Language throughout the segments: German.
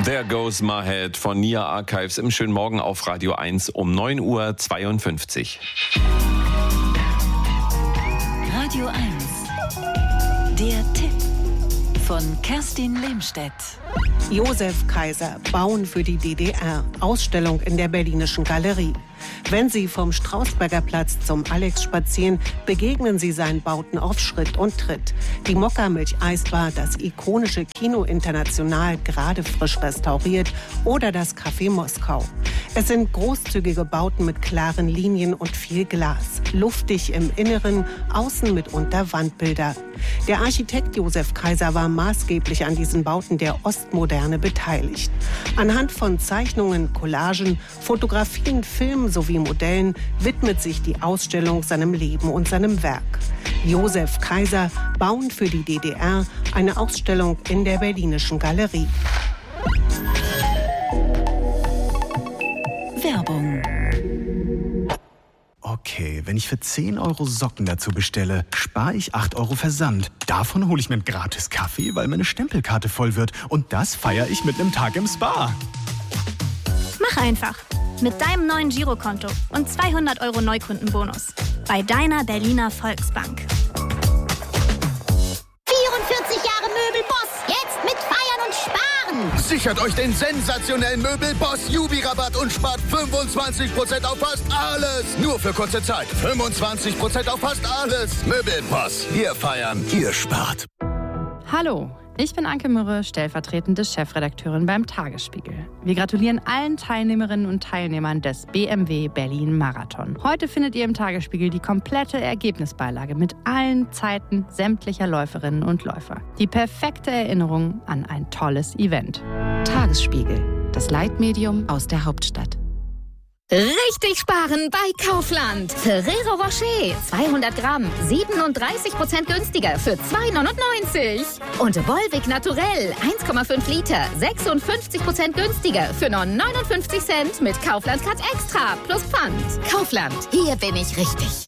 There Goes My Head von Nia Archives im schönen Morgen auf Radio 1 um 9:52 Uhr. Radio 1, der Tipp von Kerstin Lehmstedt. Josef Kaiser, Bauen für die DDR. Ausstellung in der Berlinischen Galerie. Wenn Sie vom Strausberger Platz zum Alex spazieren, begegnen Sie seinen Bauten auf Schritt und Tritt. Die Mokka-Milch-Eisbar, das ikonische Kino International, gerade frisch restauriert, oder das Café Moskau. Es sind großzügige Bauten mit klaren Linien und viel Glas. Luftig im Inneren, außen mitunter Wandbilder. Der Architekt Josef Kaiser war maßgeblich an diesen Bauten der Ostmoderne beteiligt. Anhand von Zeichnungen, Collagen, Fotografien, Filmen sowie Modellen widmet sich die Ausstellung seinem Leben und seinem Werk. Josef Kaiser, Bauen für die DDR, eine Ausstellung in der Berlinischen Galerie. Werbung. Okay, wenn ich für 10 € Socken dazu bestelle, spare ich 8 € Versand. Davon hole ich mir einen gratis Kaffee, weil meine Stempelkarte voll wird. Und das feiere ich mit einem Tag im Spa. Mach einfach. Mit deinem neuen Girokonto und 200 € Neukundenbonus. Bei deiner Berliner Volksbank. 44 Jahre Möbelboss. Jetzt mit Feiern und Sparen. Sichert euch den sensationellen Möbelboss Jubi-Rabatt und spart 25% auf fast alles. Nur für kurze Zeit. 25% auf fast alles. Möbelboss. Wir feiern, ihr spart. Hallo, ich bin Anke Mürre, stellvertretende Chefredakteurin beim Tagesspiegel. Wir gratulieren allen Teilnehmerinnen und Teilnehmern des BMW Berlin Marathon. Heute findet ihr im Tagesspiegel die komplette Ergebnisbeilage mit allen Zeiten sämtlicher Läuferinnen und Läufer. Die perfekte Erinnerung an ein tolles Event. Tagesspiegel, das Leitmedium aus der Hauptstadt. Richtig sparen bei Kaufland. Ferrero Rocher, 200 Gramm, 37% günstiger für 2,99 €. Und Volvic Naturell, 1,5 Liter, 56% günstiger für nur 59 Cent mit Kaufland Cut Extra plus Pfand. Kaufland, hier bin ich richtig.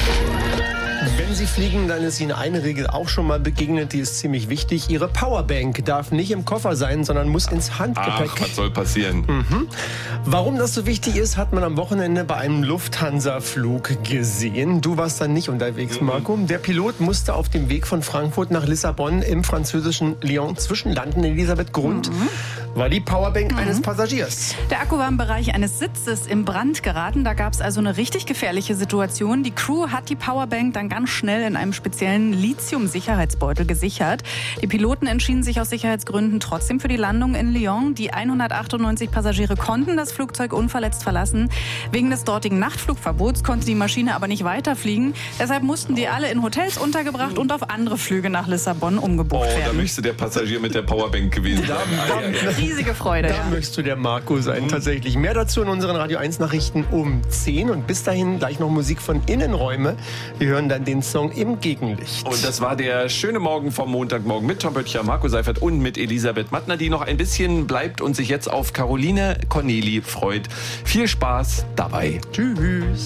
Wenn Sie fliegen, dann ist Ihnen eine Regel auch schon mal begegnet, die ist ziemlich wichtig. Ihre Powerbank darf nicht im Koffer sein, sondern muss ins Handgepäck. Ach, was soll passieren? Warum das so wichtig ist, hat man am Wochenende bei einem Lufthansa-Flug gesehen. Du warst dann nicht unterwegs, Marco. Der Pilot musste auf dem Weg von Frankfurt nach Lissabon im französischen Lyon zwischenlanden. Elisabeth, Grund war die Powerbank eines Passagiers. Der Akku war im Bereich eines Sitzes in Brand geraten. Da gab es also eine richtig gefährliche Situation. Die Crew hat die Powerbank dann ganz schnell in einem speziellen Lithium-Sicherheitsbeutel gesichert. Die Piloten entschieden sich aus Sicherheitsgründen trotzdem für die Landung in Lyon. Die 198 Passagiere konnten das Flugzeug unverletzt verlassen. Wegen des dortigen Nachtflugverbots konnte die Maschine aber nicht weiterfliegen. Deshalb mussten die alle in Hotels untergebracht und auf andere Flüge nach Lissabon umgebucht werden. Da möchte der Passagier mit der Powerbank gewesen sein. Riesige Freude. Da möchtest du der Marco sein, tatsächlich. Mehr dazu in unseren Radio 1 Nachrichten um 10. Und bis dahin gleich noch Musik von Innenräume. Wir hören dann den Song Im Gegenlicht. Und das war der schöne Morgen vom Montagmorgen mit Tom Böttcher, Marco Seifert und mit Elisabeth Mattner, die noch ein bisschen bleibt und sich jetzt auf Caroline Corneli freut. Viel Spaß dabei. Tschüss.